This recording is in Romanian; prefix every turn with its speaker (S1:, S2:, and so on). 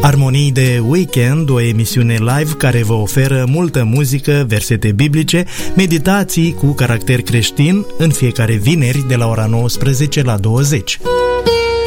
S1: Armonii de Weekend, o emisiune live care vă oferă multă muzică, versete biblice, meditații cu caracter creștin în fiecare vineri de la ora 19 la 20.